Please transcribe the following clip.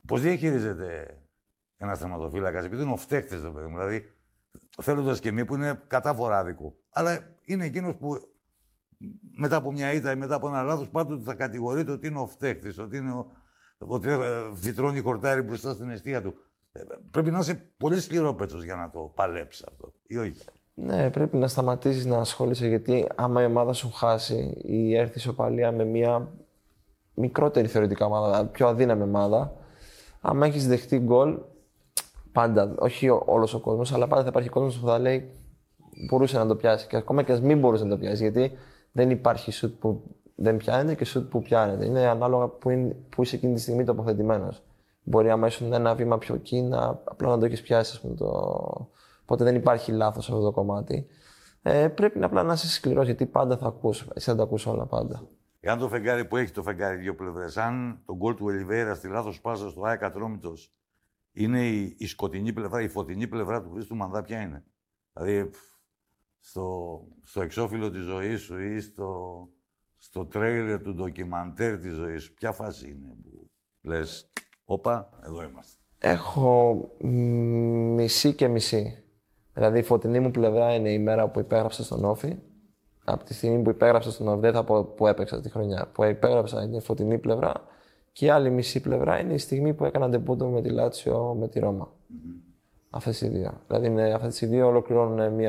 Πώς διαχειρίζεται ένας τερματοφύλακας, επειδή είναι ο φταίχτης, δηλαδή θέλοντας και μη που είναι κατάφορα άδικο. Αλλά είναι εκείνος που μετά από μια ήττα ή μετά από ένα λάθος πάντοτε θα κατηγορείται ότι είναι ο φταίχτης, ότι φυτρώνει χορτάρι μπροστά στην αιστεία του. Πρέπει να είσαι πολύ σκληρόπαιτος για να το παλέψεις αυτό, ή όχι? Ναι, πρέπει να σταματήσεις να ασχολείσαι, γιατί άμα η ομάδα σου χάσει ή έρθει ισοπαλία με μια μικρότερη θεωρητικά ομάδα, πιο αδύναμη ομάδα, άμα έχεις δεχτεί γκολ, πάντα, όχι όλος ο κόσμος, αλλά πάντα θα υπάρχει κόσμος που θα λέει μπορούσε να το πιάσει. Και ακόμα και ας μην μπορούσε να το πιάσει, γιατί δεν υπάρχει σουτ που δεν πιάνεται και σουτ που πιάνεται. Είναι ανάλογα που είσαι εκείνη τη στιγμή τοποθετημένος. Μπορεί άμα ήσουν ένα βήμα πιο εκεί, απλά να το έχεις πιάσει, ας πούμε, Οπότε δεν υπάρχει λάθος σε αυτό το κομμάτι. Πρέπει απλά να είσαι σκληρός, γιατί πάντα θα ακούς. Εσύ θα τα ακούς όλα πάντα. Εάν το φεγγάρι που έχει το φεγγάρι δύο πλευρές, αν το γκολ του Ολιβέηρα στη λάθος πάσα στο ΑΕΚ Ατρόμητος είναι η σκοτεινή πλευρά, η φωτεινή πλευρά του Χρήστου Μανδά, ποια είναι? Δηλαδή, στο εξώφυλλο της ζωής σου ή στο τρέιλερ του ντοκιμαντέρ της ζωής σου, ποια φάση είναι που λες, όπα, εδώ είμαστε? Έχω μισή και μισή. Δηλαδή, η φωτεινή μου πλευρά είναι η μέρα που υπέγραψα στον Όφη. Από τη στιγμή που υπέγραψα στον Όφη, δεν θα πω που έπαιξα τη χρονιά. Που υπέγραψα είναι η φωτεινή πλευρά. Και η άλλη μισή πλευρά είναι η στιγμή που έκανα ντεμπούτο με τη Λάτσιο, με τη Ρώμα. Αυτές οι δύο. Δηλαδή, αυτές οι δύο ολοκληρώνουν μια